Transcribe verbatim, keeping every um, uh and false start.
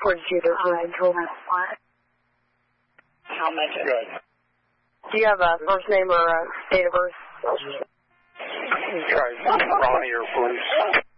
Or did you do it? How much? Good. Do you have a first name or a date of birth? Try Ronnie or Bruce.